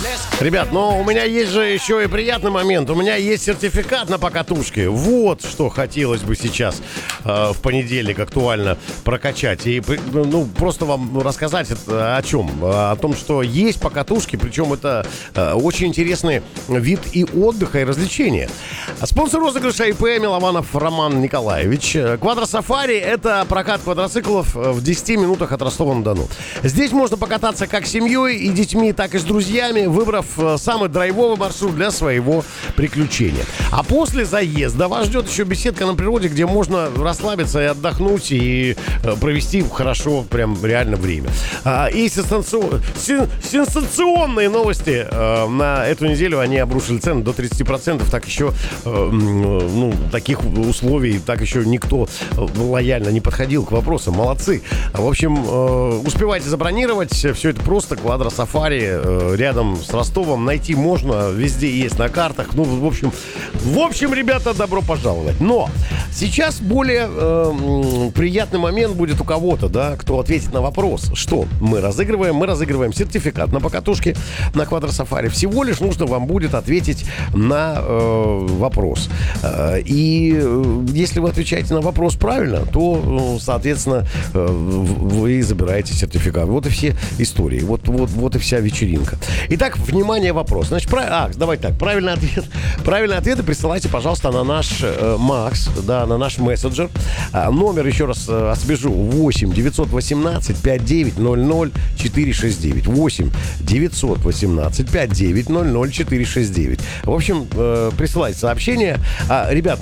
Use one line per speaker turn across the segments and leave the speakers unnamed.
Ребят, но у меня есть же еще и приятный момент. У меня есть сертификат на покатушке. Вот что хотелось бы сейчас в понедельник актуально прокачать. И просто вам рассказать о чем. О том, что есть покатушки, причем это очень интересный вид и отдыха, и развлечения. Спонсор розыгрыша ИП Милованов Роман Николаевич. Квадросафари — это прокат квадроциклов в 10 минутах от Ростова-на-Дону. Здесь можно покататься как с семьей и детьми, так и с друзьями, выбрав самый драйвовый маршрут для своего приключения. А после заезда вас ждет еще беседка на природе, где можно расслабиться и отдохнуть, и провести хорошо, прям реально время. И сенсационные новости на эту неделю. Они обрушили цены до 30%. Так еще, таких условий, так еще никто лояльно не подходил к вопросу. Молодцы. В общем, успевайте забронировать. Все это просто. Квадросафари рядом с Ростовом. Найти можно, везде есть на картах. В общем, ребята, добро пожаловать. Но сейчас более приятный момент будет у кого-то, да, кто ответит на вопрос, что мы разыгрываем. Мы разыгрываем сертификат на покатушке на квадросафари. Всего лишь нужно вам будет ответить на вопрос. И если вы отвечаете на вопрос правильно, то, соответственно, вы забираете сертификат. Вот и все истории. Вот и вся вечеринка. Итак, внимание, вопрос. Значит, давайте так. Правильные ответы присылайте, пожалуйста, на наш Макс, да, на наш мессенджер. Номер, еще раз освежу, 8 918 5900 469. 8 918 5900 469. В общем, присылайте сообщения. Ребят,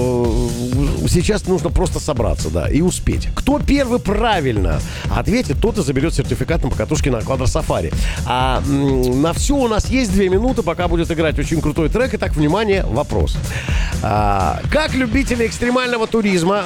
сейчас нужно просто собраться, да, и успеть. Кто первый правильно ответит, тот и заберет сертификат на покатушке на квадросафари. А на все у нас есть 2 минуты, пока будет играть очень крутой трек. Итак, внимание, вопрос. Как любители экстремального туризма